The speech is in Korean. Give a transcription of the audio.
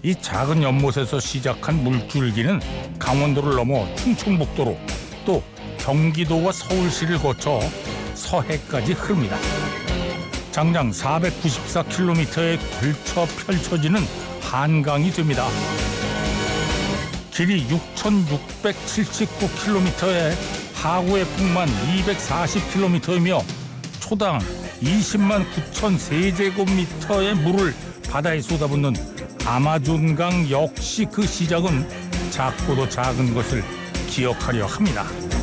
이 작은 연못에서 시작한 물줄기는 강원도를 넘어 충청북도로 또 경기도와 서울시를 거쳐 서해까지 흐릅니다. 장장 494km에 걸쳐 펼쳐지는 한강이 됩니다. 길이 6,679km에 하구의 폭만 240km이며 초당 20만 9천 세제곱미터의 물을 바다에 쏟아붓는 아마존강 역시 그 시작은 작고도 작은 것을 기억하려 합니다.